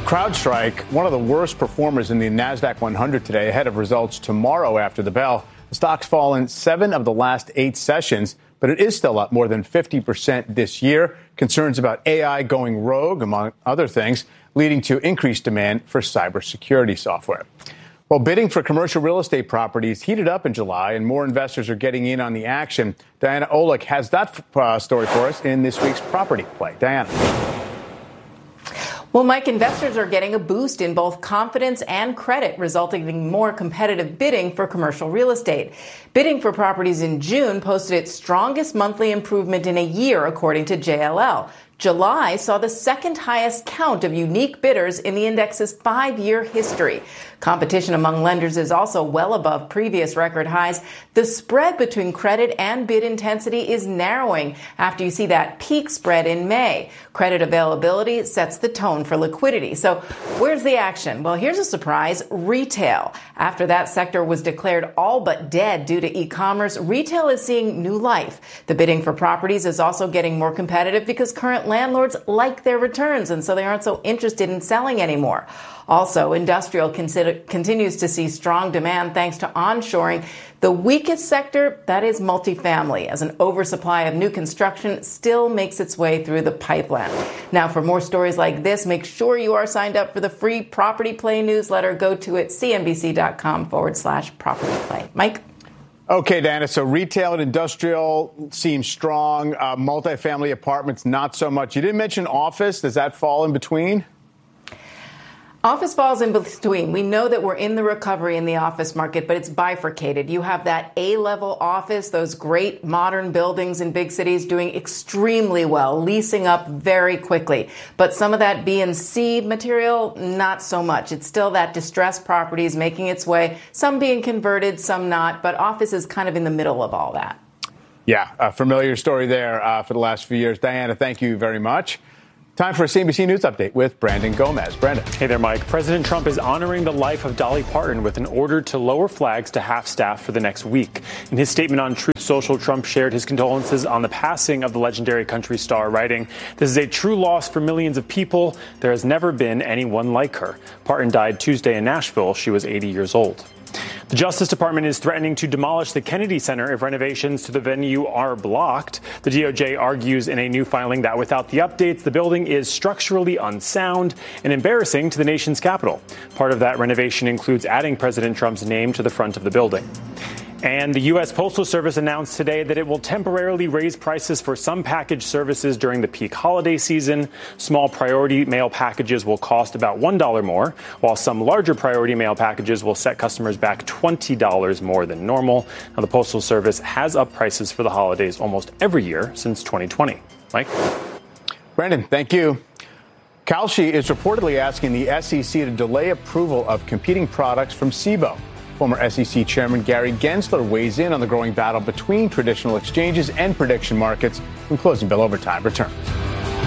CrowdStrike, one of the worst performers in the NASDAQ 100 today, ahead of results tomorrow after the bell. The stock's fallen 7 of the last 8 sessions, but it is still up more than 50% this year. Concerns about AI going rogue, among other things, leading to increased demand for cybersecurity software. Well, bidding for commercial real estate properties heated up in July, and more investors are getting in on the action. Diana Olick has that story for us in this week's Property Play. Diana. Well, Mike, investors are getting a boost in both confidence and credit, resulting in more competitive bidding for commercial real estate. Bidding for properties in June posted its strongest monthly improvement in a year, according to JLL. July saw the second highest count of unique bidders in the index's 5-year history. Competition among lenders is also well above previous record highs. The spread between credit and bid intensity is narrowing after you see that peak spread in May. Credit availability sets the tone for liquidity. So where's the action? Well, here's a surprise. Retail. After that sector was declared all but dead due to e-commerce, retail is seeing new life. The bidding for properties is also getting more competitive because current landlords like their returns, and so they aren't so interested in selling anymore. Also, industrial continues to see strong demand thanks to onshoring. The weakest sector, that is multifamily, as an oversupply of new construction still makes its way through the pipeline. Now, for more stories like this, make sure you are signed up for the free Property Play newsletter. Go to it, cnbc.com/Property Play. Mike? Okay, Diana, so retail and industrial seems strong. Multifamily apartments, not so much. You didn't mention office. Does that fall in between? Office falls in between. We know that we're in the recovery in the office market, but it's bifurcated. You have that A-level office, those great modern buildings in big cities doing extremely well, leasing up very quickly. But some of that B and C material, not so much. It's still that distressed properties making its way, some being converted, some not, but office is kind of in the middle of all that. Yeah, a familiar story there for the last few years. Diana, thank you very much. Time for a CNBC News Update with Brandon Gomez. Brandon. Hey there, Mike. President Trump is honoring the life of Dolly Parton with an order to lower flags to half staff for the next week. In his statement on Truth Social, Trump shared his condolences on the passing of the legendary country star, writing, "This is a true loss for millions of people. There has never been anyone like her." Parton died Tuesday in Nashville. She was 80 years old. The Justice Department is threatening to demolish the Kennedy Center if renovations to the venue are blocked. The DOJ argues in a new filing that without the updates, the building is structurally unsound and embarrassing to the nation's capital. Part of that renovation includes adding President Trump's name to the front of the building. And the U.S. Postal Service announced today that it will temporarily raise prices for some package services during the peak holiday season. Small priority mail packages will cost about $1 more, while some larger priority mail packages will set customers back $20 more than normal. Now, the Postal Service has upped prices for the holidays almost every year since 2020. Mike? Brandon, thank you. Kalshi is reportedly asking the SEC to delay approval of competing products from SIBO. Former SEC Chairman Gary Gensler weighs in on the growing battle between traditional exchanges and prediction markets when Closing Bell Overtime returns.